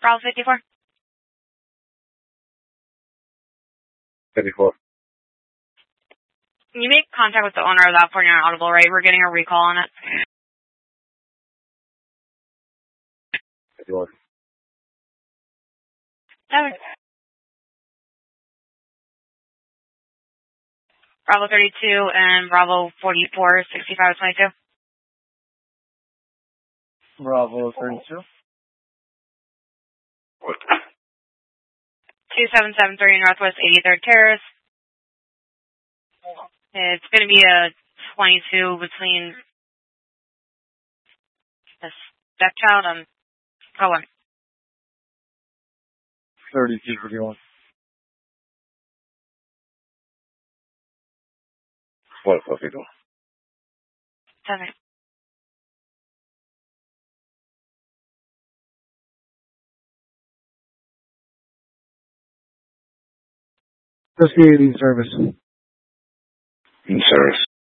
Bravo 54. 54. You make contact with the owner of that for your audible, right? We're getting a recall on it. 51. 7. Bravo 32 and Bravo 44, 6522. Bravo 32. 2773 Northwest 83rd Terrace. It's going to be a 22 between the stepchild and Cohen. 3231. 152. 7. Investigating service. In service.